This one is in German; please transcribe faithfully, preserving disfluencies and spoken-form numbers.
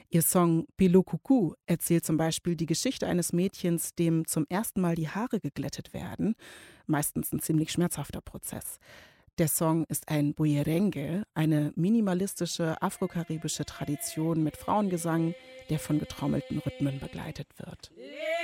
Ihr Song Pilo Cucú erzählt zum Beispiel die Geschichte eines Mädchens, dem zum ersten Mal die Haare geglättet werden. Meistens ein ziemlich schmerzhafter Prozess. Der Song ist ein Bullerengue, eine minimalistische afrokaribische Tradition mit Frauengesang, der von getrommelten Rhythmen begleitet wird.